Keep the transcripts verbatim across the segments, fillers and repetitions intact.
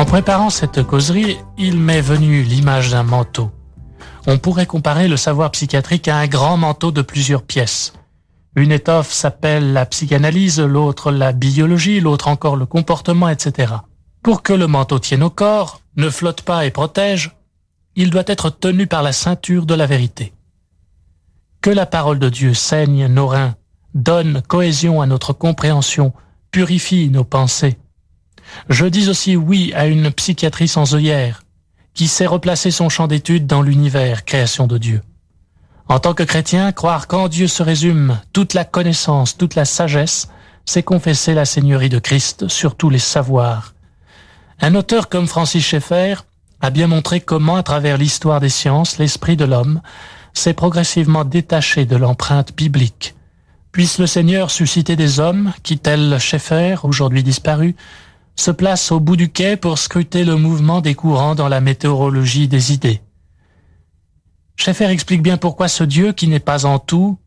préparant cette causerie, il m'est venu l'image d'un manteau. On pourrait comparer le savoir psychiatrique à un grand manteau de plusieurs pièces. Une étoffe s'appelle la psychanalyse, l'autre la biologie, l'autre encore le comportement, et cetera. Pour que le manteau tienne au corps, ne flotte pas et protège, il doit être tenu par la ceinture de la vérité. Que la parole de Dieu saigne nos reins, donne cohésion à notre compréhension, purifie nos pensées. Je dis aussi oui à une psychiatrie sans œillères, qui sait replacer son champ d'étude dans l'univers, création de Dieu. En tant que chrétien, croire qu'en Dieu se résume toute la connaissance, toute la sagesse, c'est confesser la seigneurie de Christ sur tous les savoirs. Un auteur comme Francis Schaeffer a bien montré comment, à travers l'histoire des sciences, l'esprit de l'homme s'est progressivement détaché de l'empreinte biblique. Puisse le Seigneur susciter des hommes qui, tels Schaeffer, aujourd'hui disparus, se placent au bout du quai pour scruter le mouvement des courants dans la météorologie des idées. Schaeffer explique bien pourquoi ce Dieu qui n'est pas en tout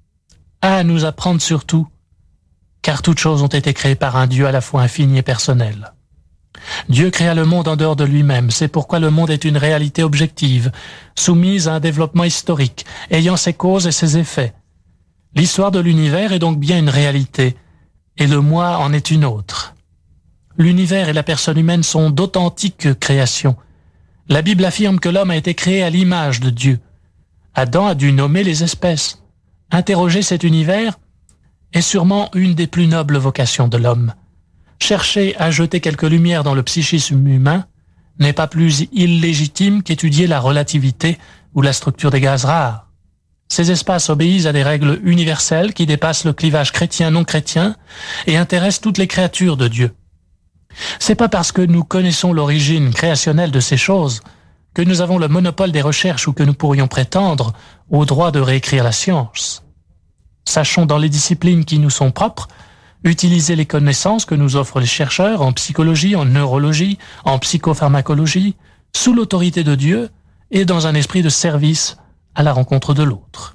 a à nous apprendre sur tout, car toutes choses ont été créées par un Dieu à la fois infini et personnel. Dieu créa le monde en dehors de lui-même, c'est pourquoi le monde est une réalité objective, soumise à un développement historique, ayant ses causes et ses effets. L'histoire de l'univers est donc bien une réalité, et le moi en est une autre. L'univers et la personne humaine sont d'authentiques créations. La Bible affirme que l'homme a été créé à l'image de Dieu. Adam a dû nommer les espèces. Interroger cet univers est sûrement une des plus nobles vocations de l'homme. Chercher à jeter quelque lumière dans le psychisme humain n'est pas plus illégitime qu'étudier la relativité ou la structure des gaz rares. Ces espaces obéissent à des règles universelles qui dépassent le clivage chrétien-non chrétien et intéressent toutes les créatures de Dieu. C'est pas parce que nous connaissons l'origine créationnelle de ces choses que nous avons le monopole des recherches ou que nous pourrions prétendre au droit de réécrire la science. Sachons dans les disciplines qui nous sont propres utiliser les connaissances que nous offrent les chercheurs en psychologie, en neurologie, en psychopharmacologie, sous l'autorité de Dieu et dans un esprit de service à la rencontre de l'autre.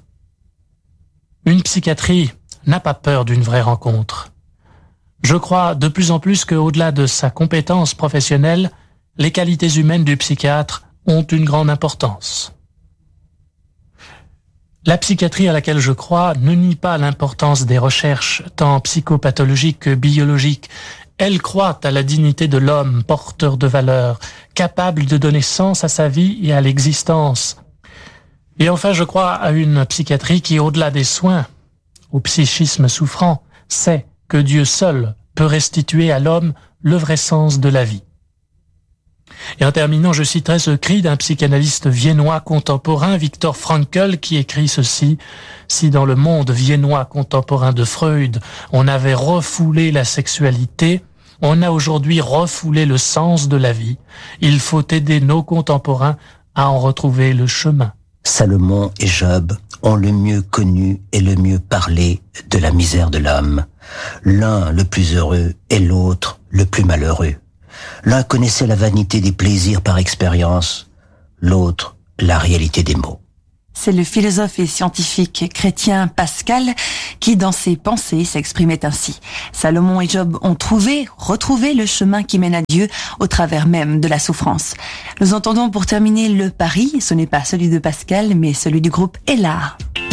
Une psychiatrie n'a pas peur d'une vraie rencontre. Je crois de plus en plus qu'au-delà de sa compétence professionnelle, les qualités humaines du psychiatre ont une grande importance. La psychiatrie à laquelle je crois ne nie pas l'importance des recherches tant psychopathologiques que biologiques. Elle croit à la dignité de l'homme, porteur de valeurs, capable de donner sens à sa vie et à l'existence. Et enfin, je crois à une psychiatrie qui, au-delà des soins, au psychisme souffrant, sait que Dieu seul peut restituer à l'homme le vrai sens de la vie. Et en terminant, je citerai ce cri d'un psychanalyste viennois contemporain, Viktor Frankl, qui écrit ceci: « Si dans le monde viennois contemporain de Freud, on avait refoulé la sexualité, on a aujourd'hui refoulé le sens de la vie. Il faut aider nos contemporains à en retrouver le chemin. » Salomon et Job ont le mieux connu et le mieux parlé de la misère de l'homme. L'un le plus heureux et l'autre le plus malheureux. L'un connaissait la vanité des plaisirs par expérience, l'autre la réalité des mots. C'est le philosophe et scientifique chrétien Pascal qui, dans ses pensées, s'exprimait ainsi. Salomon et Job ont trouvé, retrouvé le chemin qui mène à Dieu au travers même de la souffrance. Nous entendons pour terminer le pari, ce n'est pas celui de Pascal, mais celui du groupe Ellar.